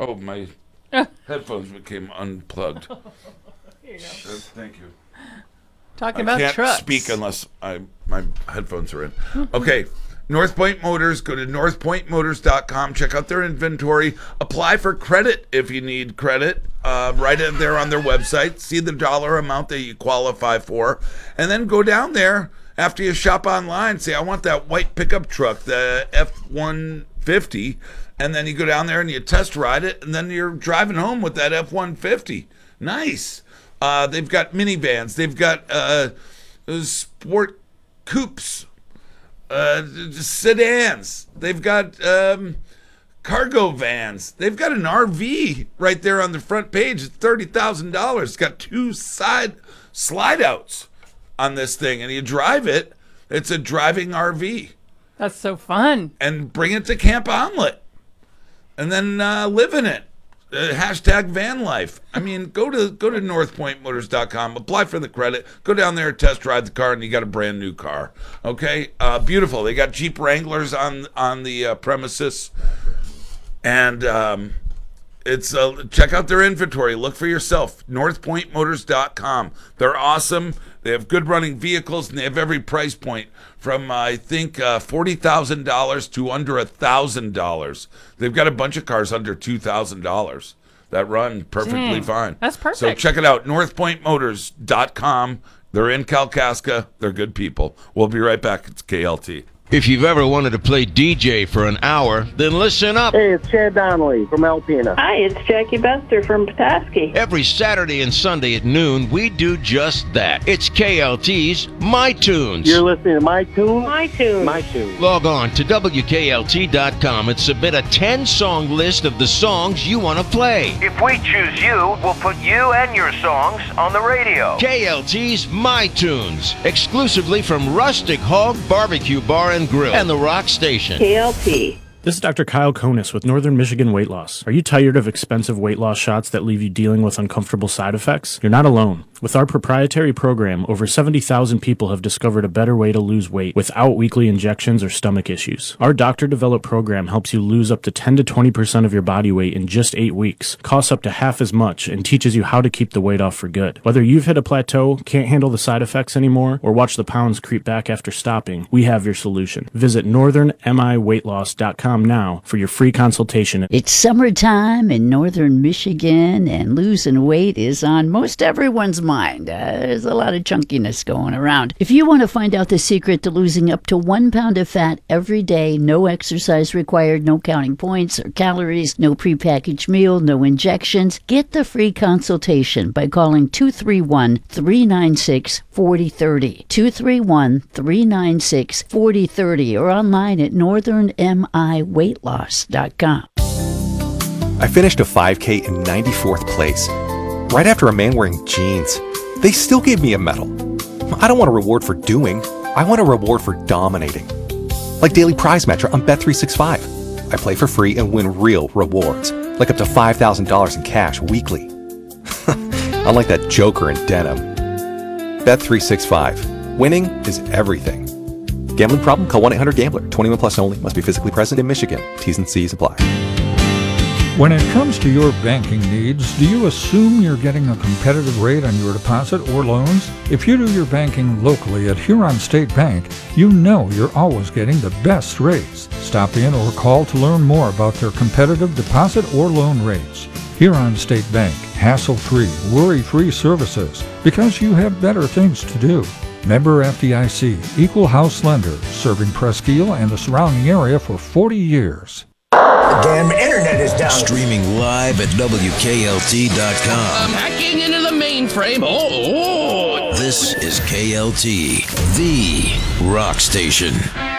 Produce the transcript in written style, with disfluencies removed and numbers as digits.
Oh, my headphones became unplugged. Here you go. Thank you. Talking about trucks. I can't speak unless my headphones are in. Okay. North Point Motors. Go to northpointmotors.com. Check out their inventory. Apply for credit if you need credit. Right in there on their website. See the dollar amount that you qualify for. And then go down there after you shop online. Say, I want that white pickup truck, the F-150. And then you go down there and you test ride it. And then you're driving home with that F-150. Nice. They've got minivans. They've got sport coupes. Sedans. They've got cargo vans. They've got an RV right there on the front page. It's $30,000. It's got 2 side slide outs on this thing, and you drive it. It's a driving RV. That's so fun. And bring it to Camp Omelet, and then live in it. Hashtag van life. I mean, go to northpointmotors.com, apply for the credit, go down there, test drive the car, and you got a brand new car. Okay, beautiful. They got Jeep Wranglers on the premises, and it's check out their inventory. Look for yourself. Northpointmotors.com. They're awesome. They have good running vehicles, and they have every price point from, I think, $40,000 to under $1,000. They've got a bunch of cars under $2,000 that run perfectly fine. That's perfect. So check it out, northpointmotors.com. They're in Kalkaska. They're good people. We'll be right back. It's KLT. If you've ever wanted to play DJ for an hour, then listen up. Hey, it's Chad Donnelly from Alpena. Hi, it's Jackie Bester from Petoskey. Every Saturday and Sunday at noon, we do just that. It's KLT's My Tunes. You're listening to My Tunes? My Tunes. My Tunes. Log on to WKLT.com and submit a 10-song list of the songs you want to play. If we choose you, we'll put you and your songs on the radio. KLT's My Tunes, exclusively from Rustic Hog Barbecue Bar and Grill and the Rock Station. KLT. This is Dr. Kyle Konis with Northern Michigan Weight Loss. Are you tired of expensive weight loss shots that leave you dealing with uncomfortable side effects? You're not alone. With our proprietary program, over 70,000 people have discovered a better way to lose weight without weekly injections or stomach issues. Our doctor-developed program helps you lose up to 10 to 20% of your body weight in just 8 weeks, costs up to half as much, and teaches you how to keep the weight off for good. Whether you've hit a plateau, can't handle the side effects anymore, or watch the pounds creep back after stopping, we have your solution. Visit northernmiweightloss.com now for your free consultation. It's summertime in northern Michigan, and losing weight is on most everyone's mind. There's a lot of chunkiness going around. If you want to find out the secret to losing up to 1 pound of fat every day, no exercise required, no counting points or calories, no prepackaged meal, no injections, get the free consultation by calling 231-396-4030. 231-396-4030 or online at northernmiweightloss.com. I finished a 5K in 94th place, right after a man wearing jeans. They still gave me a medal. I don't want a reward for doing. I want a reward for dominating. Like Daily Prize Match on Bet365. I play for free and win real rewards, like up to $5,000 in cash weekly. Unlike that joker in denim. Bet365. Winning is everything. Gambling problem? Call 1-800-GAMBLER. 21 plus only. Must be physically present in Michigan. T's and C's apply. When it comes to your banking needs, do you assume you're getting a competitive rate on your deposit or loans? If you do your banking locally at Huron State Bank, you know you're always getting the best rates. Stop in or call to learn more about their competitive deposit or loan rates. Huron State Bank, hassle-free, worry-free services, because you have better things to do. Member FDIC, equal house lender, serving Presque Isle and the surrounding area for 40 years. Damn internet is down. Streaming live at WKLT.com. I'm hacking into the mainframe. Oh. This is KLT, the rock station.